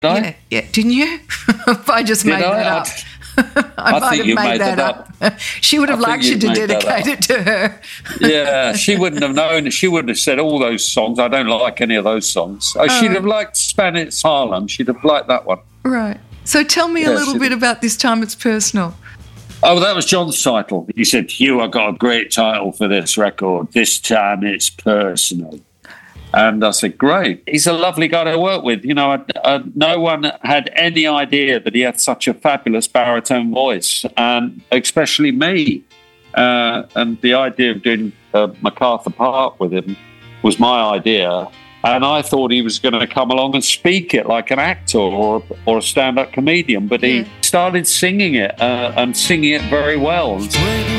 I? Yeah, yeah. Didn't you? I just made that up. I might think have you made that up. She would have liked you to dedicate it to her. Yeah, she wouldn't have known. She wouldn't have said all those songs. I don't like any of those songs. She'd have liked Spanish Harlem. She'd have liked that one. Right. So tell me a little bit about This Time It's Personal. Oh, that was John's title. He said, "You have got a great title for this record. This time it's personal." And I said, great. He's a lovely guy to work with. You know, no one had any idea that he had such a fabulous baritone voice, and especially me. And the idea of doing MacArthur Park with him was my idea. And I thought he was going to come along and speak it like an actor or a stand-up comedian. But he started singing it and singing it very well.